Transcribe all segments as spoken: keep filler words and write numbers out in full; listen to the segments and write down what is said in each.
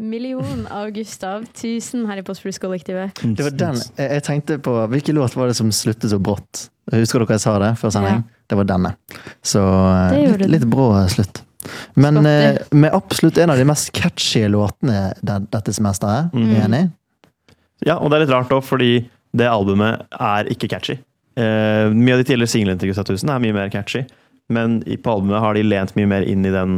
million av Gustav. Tusen her i Post Plus-kollektivet. Det var den. Jeg tenkte på, hvilken låt var det som sluttet så brått? Husker dere jeg sa det før sending? Ja. Det var denne. Så litt, litt brå slutt. Men eh, med absolutt en av de mest catchy låtene dette semesteret, mm. er jeg enig? Ja, og det er litt rart også, fordi det albumet er ikke catchy. Eh, mye av de tidligere singlene til Gustav Tusen er mye mer catchy, men på albumet har de lent mye mer inn i den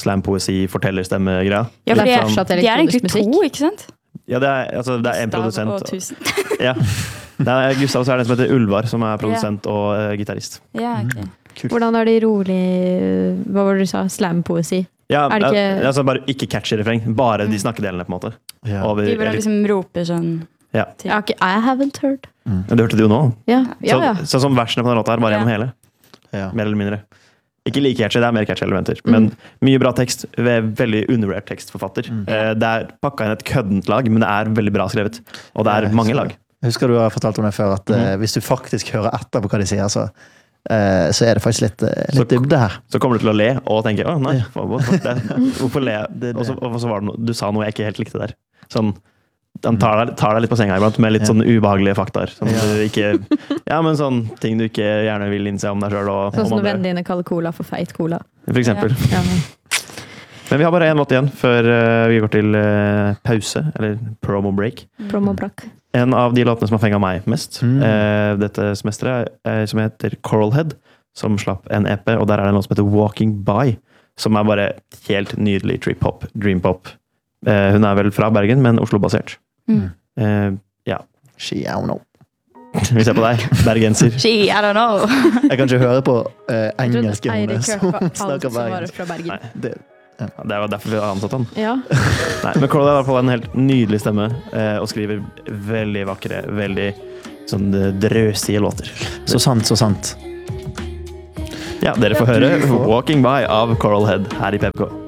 slam-poesi-fortellerstemme-greia. Ja, for det er, de er egentlig to, ikke sant? Ja, det er, altså, det er en produsent. Og Tusen. Ja. Det er Gustav, så er det en som heter Ulvar, som er produsent ja. og uh, gitarist. Ja, ok. Kult. Hvordan er de rolig, hva var det du sa, slam-poesi? Ja, er det ikke... altså bare ikke catchy refreng, bare de snakkedelene på en måte. Ja. Over, de bare liksom roper sånn... Ja. Ja, okay. I haven't heard. Mm. Ja, du hørte det jo nå. Ja, ja, ja. Så, så som versene på den låta her, bare gjennom ja. hele. Ja. Mer eller mindre. Ikke like catchy, det er mer catchy elementer. Mm. Men mye bra tekst, veldig undervurdert tekstforfatter. Mm. Det er pakka inn et køddent lag, men det er veldig bra skrevet. Og det er ja, mange lag. Husker du har fortalt om det før, at mm. uh, hvis du faktisk hører etter på hva de sier, så, uh, så er det faktisk litt, uh, litt dybde her. Så kommer du til å le og tenke, å nei, det, hvorfor le? Og så, og så var det noe, du sa noe jeg ikke helt likte der. Sånn, han tar deg, tar deg litt på senga iblant, med litt ja. sånn ubehagelige faktaer. Sånn, ja. Du ikke, ja, men sånn ting du ikke gjerne vil innse om deg selv. Og, sånn som når vennene dine kaller cola for feit cola. For eksempel. Ja. Ja. Men vi har bare en låt igjen før uh, vi går til uh, pause, eller promo break. Promo break. En av de låtene som har fengt meg mest mm. uh, dette semesteret, uh, som heter Coralhead, som slapp en E P, og der er det en låt som heter Walking By, som er bare helt nydelig trip-hop, dream-pop. Uh, hun er vel fra Bergen, men Oslo-basert. Mm. Uh, ja. She, I don't know. Vi ser på deg, bergenser. She, I don't know. Jeg kan ikke høre på uh, engelske henne som snakker bergensk. Nei, det, ja. Det er jo derfor vi har ansatt han. Ja. Nei, men Coralhead har i hvert fall en helt nydelig stemme, uh, og skriver veldig vakre, veldig sånn drøsige låter. Så sant, så sant. Ja, dere får høre Walking By av Coralhead her i P P K.